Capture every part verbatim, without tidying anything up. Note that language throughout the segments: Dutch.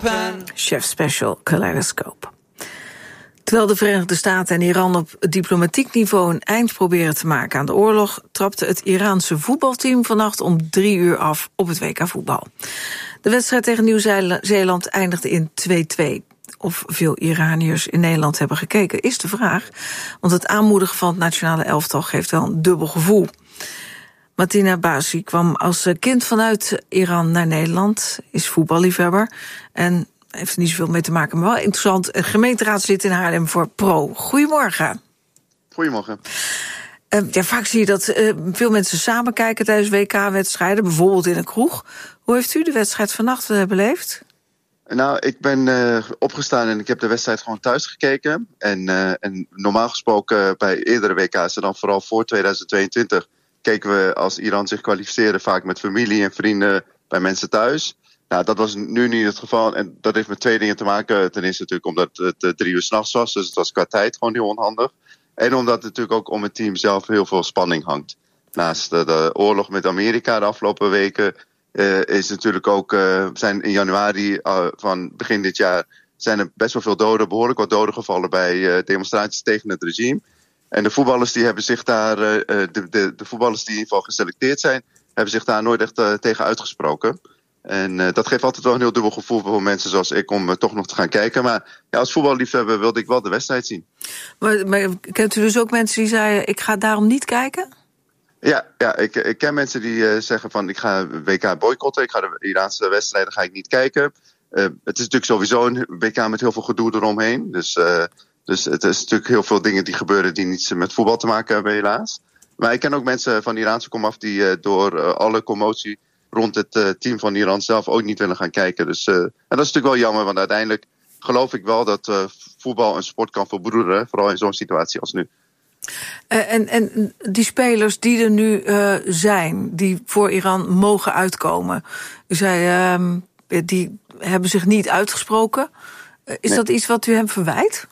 open. Chef Special Kaleidoscope. Terwijl de Verenigde Staten en Iran op diplomatiek niveau een eind proberen te maken aan de oorlog, trapte het Iraanse voetbalteam vannacht om drie uur af op het W K voetbal. De wedstrijd tegen Nieuw-Zeeland eindigde in twee-twee. Of veel Iraniërs in Nederland hebben gekeken, is de vraag. Want het aanmoedigen van het nationale elftal geeft wel een dubbel gevoel. Mateen Abbasi kwam als kind vanuit Iran naar Nederland, is voetballiefhebber en heeft er niet zoveel mee te maken, maar wel interessant. Gemeenteraadslid in Haarlem voor Pro. Goedemorgen. Goedemorgen. Uh, ja, vaak zie je dat uh, veel mensen samen kijken tijdens W K-wedstrijden, bijvoorbeeld in een kroeg. Hoe heeft u de wedstrijd vannacht uh, beleefd? Nou, ik ben uh, opgestaan en ik heb de wedstrijd gewoon thuis gekeken. En, uh, en normaal gesproken bij eerdere W K's, en dan vooral voor tweeduizend tweeëntwintig... keken we als Iran zich kwalificeerde vaak met familie en vrienden bij mensen thuis. Nou, dat was nu niet het geval. En dat heeft met twee dingen te maken. Ten eerste natuurlijk omdat het uh, drie uur 's nachts was. Dus het was qua tijd gewoon heel onhandig. En omdat het natuurlijk ook om het team zelf heel veel spanning hangt. Naast de, de oorlog met Amerika de afgelopen weken uh, is natuurlijk ook, uh, zijn in januari uh, van begin dit jaar zijn er best wel veel doden, behoorlijk wat doden gevallen bij uh, demonstraties tegen het regime. En de voetballers die hebben zich daar, uh, de, de, de voetballers die in ieder geval geselecteerd zijn, hebben zich daar nooit echt uh, tegen uitgesproken. En uh, dat geeft altijd wel een heel dubbel gevoel voor mensen zoals ik om uh, toch nog te gaan kijken. Maar ja, als voetballiefhebber wilde ik wel de wedstrijd zien. Maar, maar kent u dus ook mensen die zeiden, ik ga daarom niet kijken? Ja, ja ik, ik ken mensen die uh, zeggen van ik ga W K boycotten. Ik ga de Iraanse wedstrijden ga ik niet kijken. Uh, het is natuurlijk sowieso een W K met heel veel gedoe eromheen. Dus, uh, dus het is natuurlijk heel veel dingen die gebeuren die niets met voetbal te maken hebben helaas. Maar ik ken ook mensen van Iraanse komaf die uh, door uh, alle commotie rond het uh, team van Iran zelf ook niet willen gaan kijken. Dus, uh, en dat is natuurlijk wel jammer, want uiteindelijk geloof ik wel dat uh, voetbal een sport kan verbroederen. Vooral in zo'n situatie als nu. Uh, en, en die spelers die er nu uh, zijn, die voor Iran mogen uitkomen, u zei, uh, die hebben zich niet uitgesproken. Uh, is nee. dat iets wat u hem verwijt?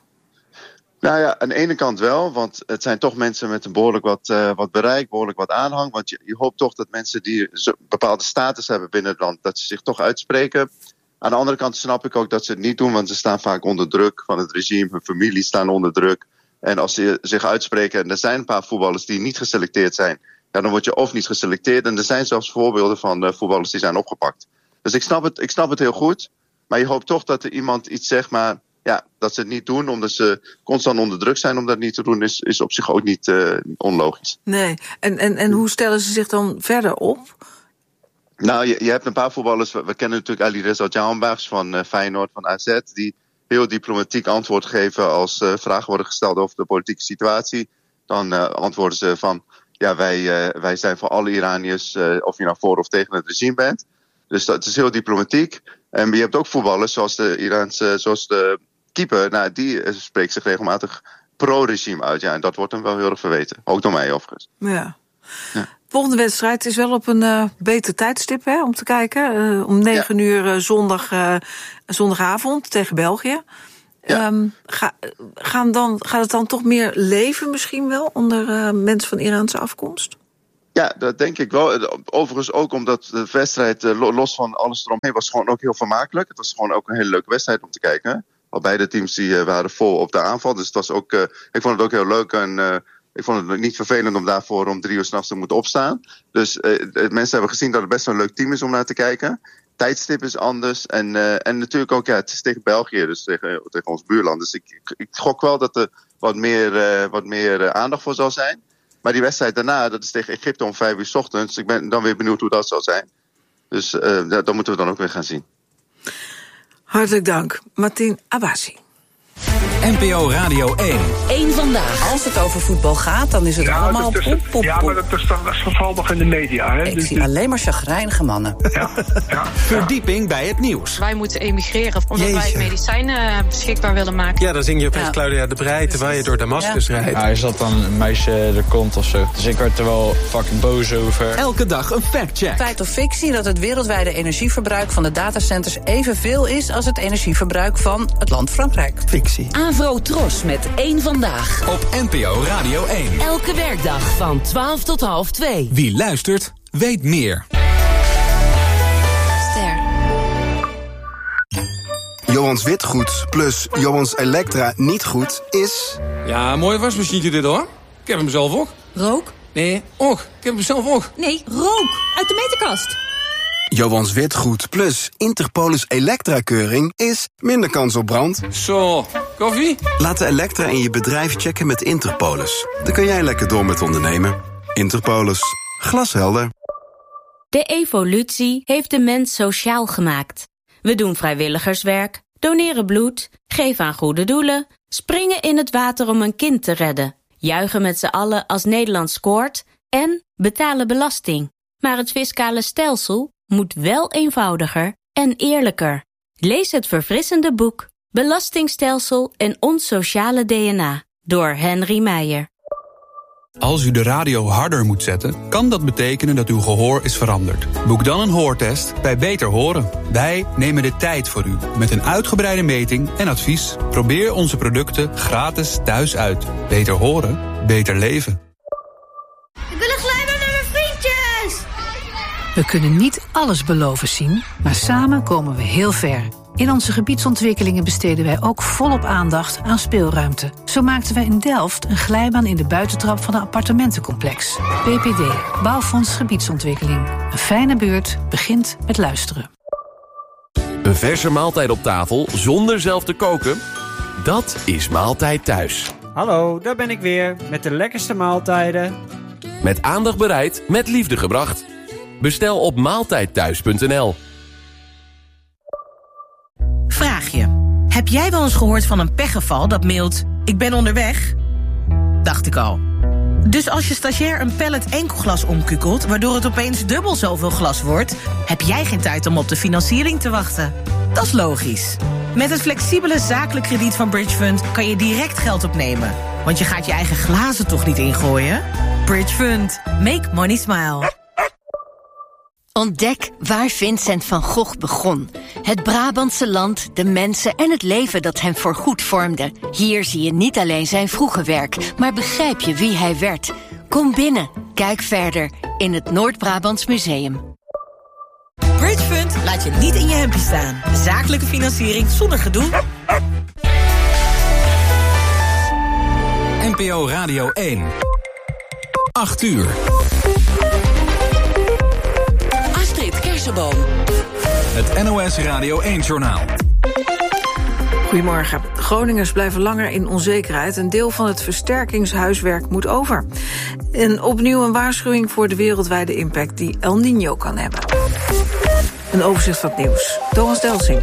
Nou ja, aan de ene kant wel, want het zijn toch mensen met een behoorlijk wat, uh, wat bereik, behoorlijk wat aanhang. Want je, je hoopt toch dat mensen die een bepaalde status hebben binnen het land, dat ze zich toch uitspreken. Aan de andere kant snap ik ook dat ze het niet doen, want ze staan vaak onder druk van het regime. Hun familie staan onder druk. En als ze zich uitspreken, en er zijn een paar voetballers die niet geselecteerd zijn, ja, dan word je of niet geselecteerd. En er zijn zelfs voorbeelden van uh, voetballers die zijn opgepakt. Dus ik snap het, ik snap het heel goed, maar je hoopt toch dat er iemand iets zegt, maar ja, dat ze het niet doen, omdat ze constant onder druk zijn om dat niet te doen, is, is op zich ook niet uh, onlogisch. Nee, en, en, en hoe stellen ze zich dan verder op? Nou, je, je hebt een paar voetballers, we, we kennen natuurlijk Ali Reza Jahanbakhsh van uh, Feyenoord, van A Z, die heel diplomatiek antwoord geven als uh, vragen worden gesteld over de politieke situatie. Dan uh, antwoorden ze van, ja, wij, uh, wij zijn voor alle Iraniërs, uh, of je nou voor of tegen het regime bent. Dus dat is heel diplomatiek. En je hebt ook voetballers, zoals de Iraanse, zoals de keeper, nou, die uh, spreekt zich regelmatig pro-regime uit. Ja, en dat wordt hem wel heel erg verweten. Ook door mij overigens. Ja. ja. Volgende wedstrijd is wel op een uh, beter tijdstip, hè, om te kijken. Uh, om negen ja. uur uh, zondag, uh, zondagavond tegen België. Ja. Um, ga, gaan dan, gaat het dan toch meer leven misschien wel onder uh, mensen van Iraanse afkomst? Ja, dat denk ik wel. Overigens ook omdat de wedstrijd, uh, los van alles eromheen, was gewoon ook heel vermakelijk. Het was gewoon ook een hele leuke wedstrijd om te kijken. Al beide teams die, uh, waren vol op de aanval. Dus het was ook, uh, ik vond het ook heel leuk en uh, ik vond het niet vervelend om daarvoor om drie uur 's nachts te moeten opstaan. Dus uh, mensen hebben gezien dat het best wel een leuk team is om naar te kijken. Tijdstip is anders. En, uh, en natuurlijk ook, ja, het is tegen België, dus tegen, tegen ons buurland. Dus ik, ik, ik gok wel dat er wat meer, uh, wat meer uh, aandacht voor zal zijn. Maar die wedstrijd daarna, dat is tegen Egypte om vijf uur 's ochtends. Ik ben dan weer benieuwd hoe dat zal zijn. Dus uh, dat moeten we dan ook weer gaan zien. Hartelijk dank, Mateen Abbasi. N P O Radio één. Eén vandaag. Als het over voetbal gaat, dan is het ja, allemaal dat is, pop, pop, Ja, pop. maar dat is, dat is vooral nog in de media. Hè? Ik dus, zie alleen maar chagrijnige mannen. Ja, ja, Verdieping bij het nieuws. Wij moeten emigreren omdat Jeetje. wij medicijnen beschikbaar willen maken. Ja, dan zing je opeens ja. Claudia de Breij terwijl je door Damascus ja. rijdt. Ja, hij zat dan een meisje er kont of zo. Dus ik werd er wel fucking boos over. Elke dag een factcheck. Feit of fictie dat het wereldwijde energieverbruik van de datacenters evenveel is als het energieverbruik van het land Frankrijk. Fictie. Avro Tros met één vandaag. Op N P O Radio één. Elke werkdag van twaalf tot half twee. Wie luistert, weet meer. Ster. Johans witgoed plus Johans Elektra niet goed is... Ja, een mooie wasmachine dit hoor. Ik heb hem zelf ook. Rook? Nee, ook. Ik heb hem zelf ook. Nee, rook. Uit de meterkast. Johans witgoed plus Interpolis Elektra-keuring is minder kans op brand. Zo, koffie? Laat de Elektra in je bedrijf checken met Interpolis. Dan kun jij lekker door met ondernemen. Interpolis. Glashelder. De evolutie heeft de mens sociaal gemaakt. We doen vrijwilligerswerk, doneren bloed, geven aan goede doelen, springen in het water om een kind te redden, juichen met z'n allen als Nederland scoort en betalen belasting. Maar het fiscale stelsel moet wel eenvoudiger en eerlijker. Lees het verfrissende boek Belastingstelsel en ons sociale D N A door Henry Meijer. Als u de radio harder moet zetten, kan dat betekenen dat uw gehoor is veranderd. Boek dan een hoortest bij Beter Horen. Wij nemen de tijd voor u met een uitgebreide meting en advies. Probeer onze producten gratis thuis uit. Beter horen, beter leven. Ik wil een glijbaan naar mijn vriendjes! We kunnen niet alles beloven zien, maar samen komen we heel ver. In onze gebiedsontwikkelingen besteden wij ook volop aandacht aan speelruimte. Zo maakten wij in Delft een glijbaan in de buitentrap van een appartementencomplex. B P D, Bouwfonds Gebiedsontwikkeling. Een fijne buurt begint met luisteren. Een verse maaltijd op tafel zonder zelf te koken? Dat is Maaltijd Thuis. Hallo, daar ben ik weer met de lekkerste maaltijden. Met aandacht bereid, met liefde gebracht. Bestel op maaltijdthuis punt n l. Vraag je. Heb jij wel eens gehoord van een pechgeval dat mailt... ik ben onderweg? Dacht ik al. Dus als je stagiair een pallet enkelglas omkukelt... waardoor het opeens dubbel zoveel glas wordt... heb jij geen tijd om op de financiering te wachten. Dat is logisch. Met het flexibele zakelijk krediet van Bridge Fund... kan je direct geld opnemen. Want je gaat je eigen glazen toch niet ingooien? Bridge Fund. Make money smile. Ontdek waar Vincent van Gogh begon. Het Brabantse land, de mensen en het leven dat hem voorgoed vormde. Hier zie je niet alleen zijn vroege werk, maar begrijp je wie hij werd. Kom binnen, kijk verder in het Noord-Brabants Museum. Bridge Fund laat je niet in je hempje staan. Zakelijke financiering zonder gedoe. N P O Radio één. acht uur. Het N O S Radio één-journaal. Goedemorgen. Groningers blijven langer in onzekerheid. Een deel van het versterkingshuiswerk moet over. En opnieuw een waarschuwing voor de wereldwijde impact die El Niño kan hebben. Een overzicht van het nieuws. Thomas Delsing.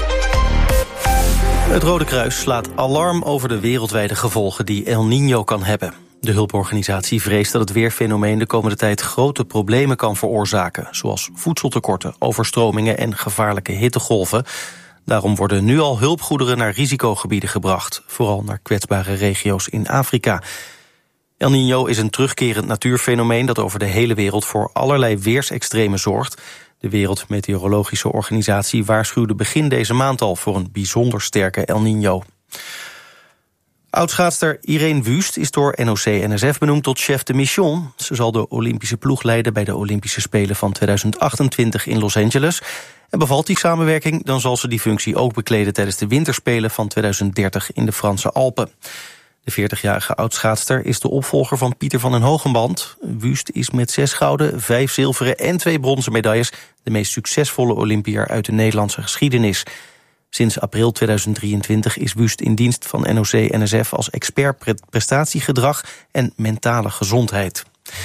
Het Rode Kruis slaat alarm over de wereldwijde gevolgen die El Niño kan hebben. De hulporganisatie vreest dat het weerfenomeen de komende tijd grote problemen kan veroorzaken, zoals voedseltekorten, overstromingen en gevaarlijke hittegolven. Daarom worden nu al hulpgoederen naar risicogebieden gebracht, vooral naar kwetsbare regio's in Afrika. El Niño is een terugkerend natuurfenomeen dat over de hele wereld voor allerlei weersextremen zorgt. De Wereldmeteorologische Organisatie waarschuwde begin deze maand al voor een bijzonder sterke El Niño. Oudschaatster Irene Wüst is door N O C N S F benoemd tot chef de mission. Ze zal de Olympische ploeg leiden bij de Olympische Spelen van tweeduizend achtentwintig in Los Angeles. En bevalt die samenwerking, dan zal ze die functie ook bekleden tijdens de winterspelen van tweeduizend dertig in de Franse Alpen. De veertigjarige oudschaatster is de opvolger van Pieter van den Hogenband. Wüst is met zes gouden, vijf zilveren en twee bronzen medailles de meest succesvolle Olympiër uit de Nederlandse geschiedenis. Sinds april tweeduizend drieëntwintig is Wüst in dienst van N O C N S F als expert prestatiegedrag en mentale gezondheid.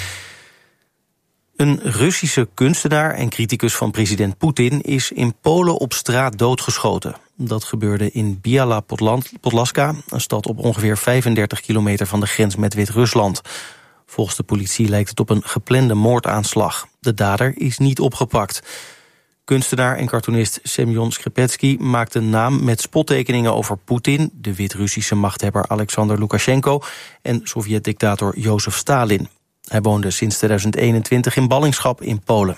Een Russische kunstenaar en criticus van president Poetin is in Polen op straat doodgeschoten. Dat gebeurde in Biała Podlaska, een stad op ongeveer vijfendertig kilometer van de grens met Wit-Rusland. Volgens de politie lijkt het op een geplande moordaanslag. De dader is niet opgepakt. Kunstenaar en cartoonist Semyon Skripetsky maakte een naam met spottekeningen over Poetin, de Wit-Russische machthebber Alexander Lukashenko en Sovjet-dictator Jozef Stalin. Hij woonde sinds tweeduizend eenentwintig in ballingschap in Polen.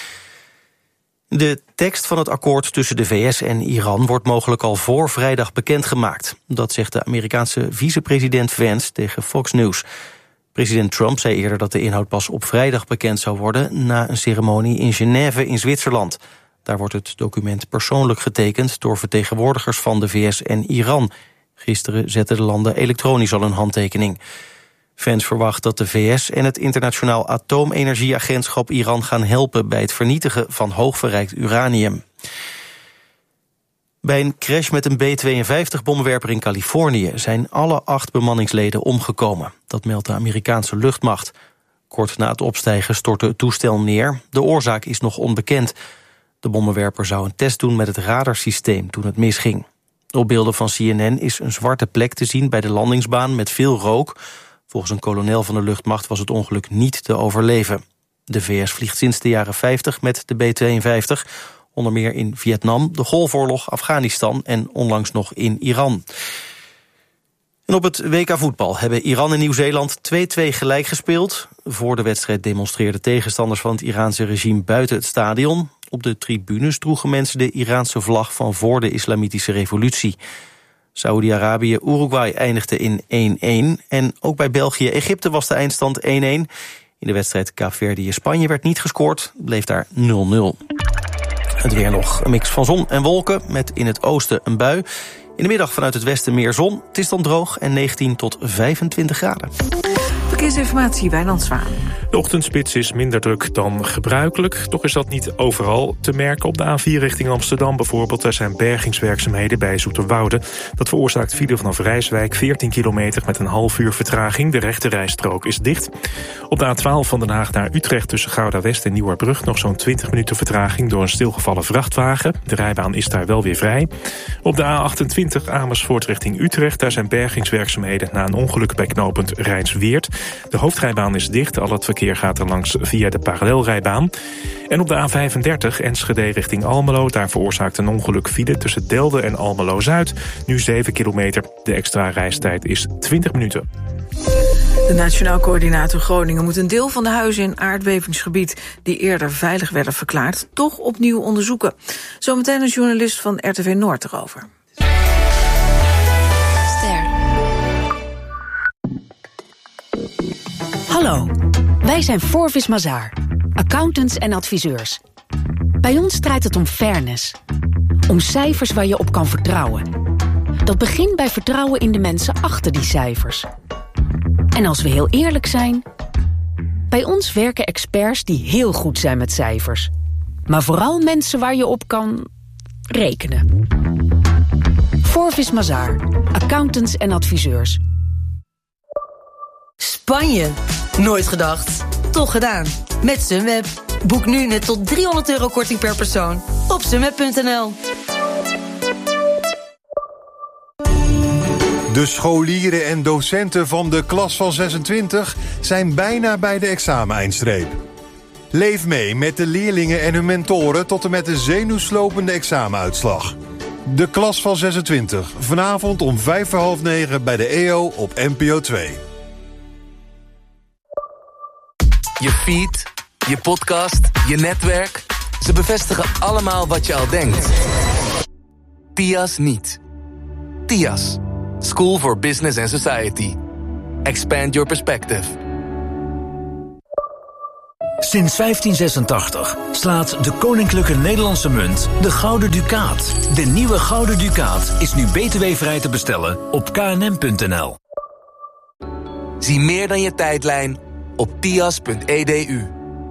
De tekst van het akkoord tussen de V S en Iran wordt mogelijk al voor vrijdag bekendgemaakt. Dat zegt de Amerikaanse vicepresident Vance tegen Fox News. President Trump zei eerder dat de inhoud pas op vrijdag bekend zou worden na een ceremonie in Genève in Zwitserland. Daar wordt het document persoonlijk getekend door vertegenwoordigers van de V S en Iran. Gisteren zetten de landen elektronisch al een handtekening. Vance verwacht dat de V S en het Internationaal Atoomenergieagentschap Iran gaan helpen bij het vernietigen van hoogverrijkt uranium. Bij een crash met een B tweeënvijftig-bommenwerper in Californië zijn alle acht bemanningsleden omgekomen. Dat meldt de Amerikaanse luchtmacht. Kort na het opstijgen stortte het toestel neer. De oorzaak is nog onbekend. De bommenwerper zou een test doen met het radarsysteem toen het misging. Op beelden van C N N is een zwarte plek te zien bij de landingsbaan met veel rook. Volgens een kolonel van de luchtmacht was het ongeluk niet te overleven. De V S vliegt sinds de jaren vijftig met de B tweeënvijftig... onder meer in Vietnam, de Golfoorlog, Afghanistan en onlangs nog in Iran. En op het W K voetbal hebben Iran en Nieuw-Zeeland twee-twee gelijk gespeeld. Voor de wedstrijd demonstreerden tegenstanders van het Iraanse regime buiten het stadion. Op de tribunes droegen mensen de Iraanse vlag van voor de Islamitische revolutie. Saoedi-Arabië, Uruguay eindigde in één-één. En ook bij België-Egypte was de eindstand één-één. In de wedstrijd Kaapverdië-Spanje werd niet gescoord, bleef daar nul nul. Het weer nog, een mix van zon en wolken met in het oosten een bui. In de middag vanuit het westen meer zon. Het is dan droog en negentien tot vijfentwintig graden. Verkeersinformatie, Wijnand Zwaan. De ochtendspits is minder druk dan gebruikelijk. Toch is dat niet overal te merken. Op de A vier richting Amsterdam bijvoorbeeld. Er zijn bergingswerkzaamheden bij Zoeterwoude. Dat veroorzaakt file vanaf Rijswijk, veertien kilometer met een half uur vertraging. De rechte rijstrook is dicht. Op de A twaalf van Den Haag naar Utrecht tussen Gouda West en Nieuwerbrug nog zo'n twintig minuten vertraging door een stilgevallen vrachtwagen. De rijbaan is daar wel weer vrij. Op de A achtentwintig Amersfoort richting Utrecht. Daar zijn bergingswerkzaamheden na een ongeluk bij knooppunt Rijnsweert. De hoofdrijbaan is dicht, al het verkeer gaat er langs via de parallelrijbaan. En op de A vijfendertig Enschede richting Almelo, daar veroorzaakt een ongeluk file tussen Delden en Almelo-Zuid. Nu zeven kilometer, de extra reistijd is twintig minuten. De Nationaal Coördinator Groningen moet een deel van de huizen in aardbevingsgebied die eerder veilig werden verklaard, toch opnieuw onderzoeken. Zometeen een journalist van R T V Noord erover. Hallo, wij zijn Forvis Mazars, accountants en adviseurs. Bij ons draait het om fairness. Om cijfers waar je op kan vertrouwen. Dat begint bij vertrouwen in de mensen achter die cijfers. En als we heel eerlijk zijn, bij ons werken experts die heel goed zijn met cijfers. Maar vooral mensen waar je op kan rekenen. Forvis Mazars, accountants en adviseurs. Spanje. Nooit gedacht. Toch gedaan. Met Sunweb. Boek nu net tot driehonderd euro korting per persoon op sunweb punt n l. De scholieren en docenten van de klas van zesentwintig zijn bijna bij de examen-eindstreep. Leef mee met de leerlingen en hun mentoren tot en met de zenuwslopende examenuitslag. De klas van zesentwintig. Vanavond om vijf voor half negen bij de E O op N P O twee. Je feed, je podcast, je netwerk. Ze bevestigen allemaal wat je al denkt. T I A S niet. T I A S. School for Business and Society. Expand your perspective. Sinds vijftien zesentachtig slaat de Koninklijke Nederlandse Munt de Gouden Ducaat. De nieuwe Gouden Ducaat is nu B T W-vrij te bestellen op k n m punt n l. Zie meer dan je tijdlijn op tias punt e d u.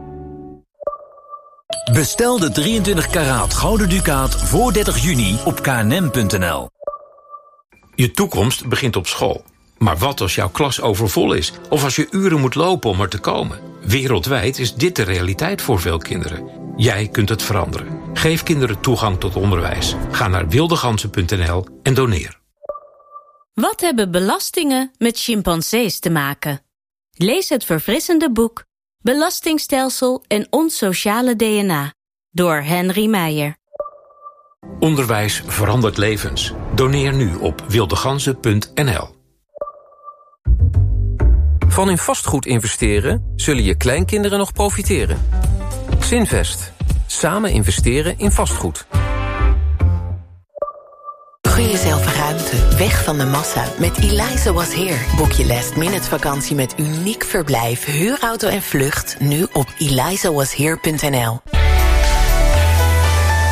Bestel de drieëntwintig karaat Gouden Ducaat voor dertig juni op k n m punt n l. Je toekomst begint op school. Maar wat als jouw klas overvol is? Of als je uren moet lopen om er te komen? Wereldwijd is dit de realiteit voor veel kinderen. Jij kunt het veranderen. Geef kinderen toegang tot onderwijs. Ga naar wildegansen punt n l en doneer. Wat hebben belastingen met chimpansees te maken? Lees het verfrissende boek Belastingstelsel en ons sociale D N A door Henry Meijer. Onderwijs verandert levens. Doneer nu op wildegansen punt n l. Van in vastgoed investeren zullen je kleinkinderen nog profiteren. Zinvest. Samen investeren in vastgoed. Gun jezelf ruimte, weg van de massa. Met Eliza Was Here. Boek je last minute vakantie met uniek verblijf, huurauto en vlucht nu op eliza was here punt n l.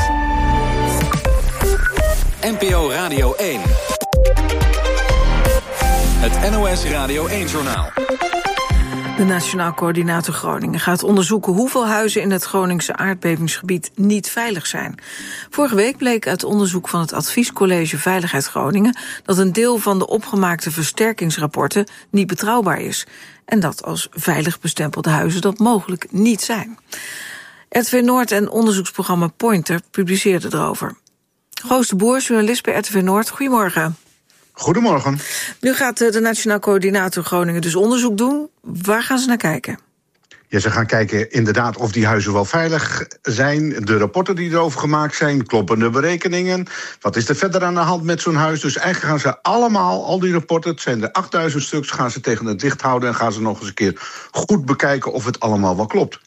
N P O Radio één. Het N O S Radio één-journaal. De Nationaal Coördinator Groningen gaat onderzoeken hoeveel huizen in het Groningse aardbevingsgebied niet veilig zijn. Vorige week bleek uit onderzoek van het Adviescollege Veiligheid Groningen dat een deel van de opgemaakte versterkingsrapporten niet betrouwbaar is. En dat als veilig bestempelde huizen dat mogelijk niet zijn. R T V Noord en onderzoeksprogramma Pointer publiceerden erover. Goos de Boer, journalist bij R T V Noord, goedemorgen. Goedemorgen. Nu gaat de Nationaal Coördinator Groningen dus onderzoek doen. Waar gaan ze naar kijken? Ja, ze gaan kijken inderdaad of die huizen wel veilig zijn. De rapporten die erover gemaakt zijn, kloppende berekeningen. Wat is er verder aan de hand met zo'n huis? Dus eigenlijk gaan ze allemaal, al die rapporten, het zijn er achtduizend stuks, gaan ze tegen het licht houden en gaan ze nog eens een keer goed bekijken of het allemaal wel klopt.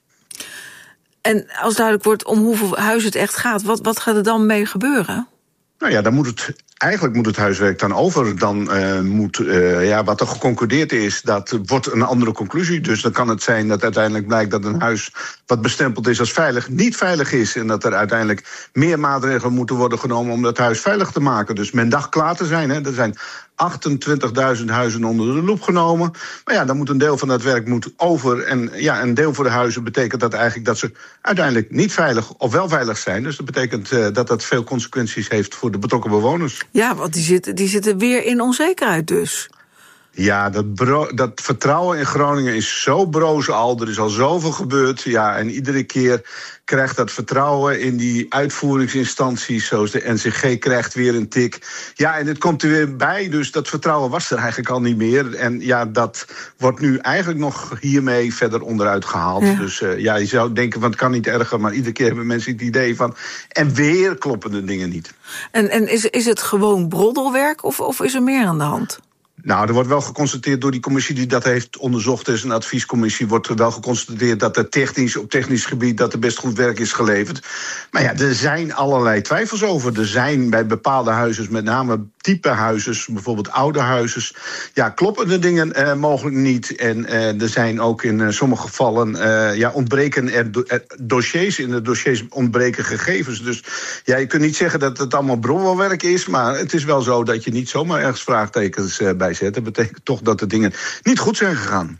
En als duidelijk wordt om hoeveel huizen het echt gaat, wat, wat gaat er dan mee gebeuren? Nou ja, dan moet het, eigenlijk moet het huiswerk dan over. Dan uh, moet, uh, ja, wat er geconcludeerd is, dat wordt een andere conclusie. Dus dan kan het zijn dat uiteindelijk blijkt dat een huis wat bestempeld is als veilig, niet veilig is. En dat er uiteindelijk meer maatregelen moeten worden genomen om dat huis veilig te maken. Dus men dacht klaar te zijn. Hè. Er zijn achtentwintigduizend huizen onder de loep genomen. Maar ja, dan moet een deel van dat werk moet over. En ja, een deel voor de huizen betekent dat eigenlijk dat ze uiteindelijk niet veilig of wel veilig zijn. Dus dat betekent uh, dat dat veel consequenties heeft voor de betrokken bewoners. Ja, want die zitten, die zitten weer in onzekerheid dus. Ja, dat, bro- dat vertrouwen in Groningen is zo broos al. Er is al zoveel gebeurd. Ja, en iedere keer krijgt dat vertrouwen in die uitvoeringsinstanties, zoals de N C G, krijgt weer een tik. Ja, en het komt er weer bij, dus dat vertrouwen was er eigenlijk al niet meer. En ja, dat wordt nu eigenlijk nog hiermee verder onderuit gehaald. Ja. Dus uh, ja, je zou denken van het kan niet erger, maar iedere keer hebben mensen het idee van en weer kloppen de dingen niet. En, en is, is het gewoon broddelwerk of, of is er meer aan de hand? Nou, er wordt wel geconstateerd door die commissie die dat heeft onderzocht, is een adviescommissie, wordt er wel geconstateerd dat er technisch, op technisch gebied dat er best goed werk is geleverd. Maar ja, er zijn allerlei twijfels over. Er zijn bij bepaalde huizen, met name type huizen, bijvoorbeeld oude huizen, ja, kloppen de dingen uh, mogelijk niet. En uh, er zijn ook in uh, sommige gevallen uh, ja, ontbreken er, do- er dossiers, in de dossiers ontbreken gegevens. Dus ja, je kunt niet zeggen dat het allemaal bronwelwerk is, maar het is wel zo dat je niet zomaar ergens vraagtekens uh, bij zet. Dat betekent toch dat de dingen niet goed zijn gegaan.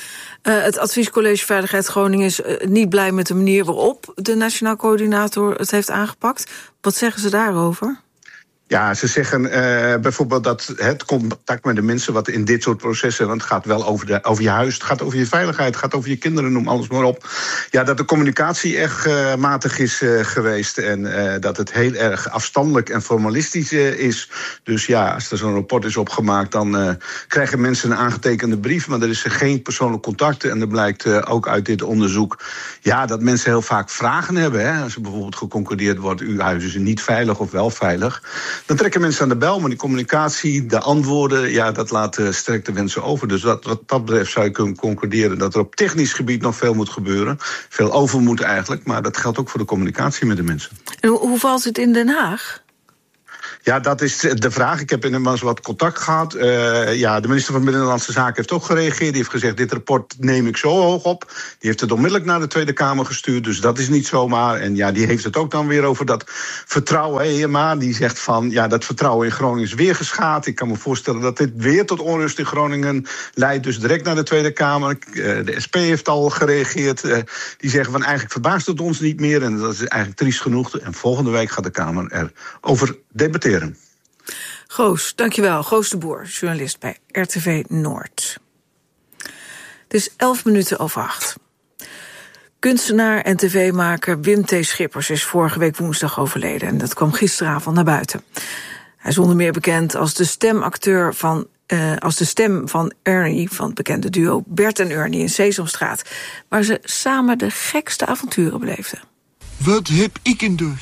Uh, het Adviescollege Veiligheid Groningen is uh, niet blij met de manier waarop de Nationaal Coördinator het heeft aangepakt. Wat zeggen ze daarover? Ja, ze zeggen uh, bijvoorbeeld dat het contact met de mensen wat in dit soort processen, want het gaat wel over, de, over je huis, het gaat over je veiligheid, het gaat over je kinderen, noem alles maar op. Ja, dat de communicatie echt uh, matig is uh, geweest en uh, dat het heel erg afstandelijk en formalistisch uh, is. Dus ja, als er zo'n rapport is opgemaakt, dan uh, krijgen mensen een aangetekende brief, maar er is geen persoonlijk contact. En er blijkt uh, ook uit dit onderzoek ja, dat mensen heel vaak vragen hebben. Hè, als er bijvoorbeeld geconcludeerd wordt, uw huis is niet veilig of wel veilig. Dan trekken mensen aan de bel, maar die communicatie, de antwoorden, ja, dat laat uh, sterk de wensen over. Dus wat, wat dat betreft zou je kunnen concluderen dat er op technisch gebied nog veel moet gebeuren. Veel over moet eigenlijk, maar dat geldt ook voor de communicatie met de mensen. En hoe, hoe valt het in Den Haag? Ja, dat is de vraag. Ik heb inmiddels wat contact gehad. Uh, ja, de minister van Binnenlandse Zaken heeft ook gereageerd. Die heeft gezegd, dit rapport neem ik zo hoog op. Die heeft het onmiddellijk naar de Tweede Kamer gestuurd. Dus dat is niet zomaar. En ja, die heeft het ook dan weer over dat vertrouwen. Hey, maar die zegt van, ja, dat vertrouwen in Groningen is weer geschaad. Ik kan me voorstellen dat dit weer tot onrust in Groningen leidt. Dus direct naar de Tweede Kamer. Uh, de S P heeft al gereageerd. Uh, die zeggen van, eigenlijk verbaast het ons niet meer. En dat is eigenlijk triest genoeg. En volgende week gaat de Kamer erover debatteren. Goos, dankjewel. Goos de Boer, journalist bij R T V Noord. Het is elf minuten over acht. Kunstenaar en tv-maker Wim T. Schippers is vorige week woensdag overleden. En dat kwam gisteravond naar buiten. Hij is onder meer bekend als de stemacteur van, uh, als de stem van Ernie, van het bekende duo Bert en Ernie in Sesamstraat, waar ze samen de gekste avonturen beleefden. Wat heb ik een dag?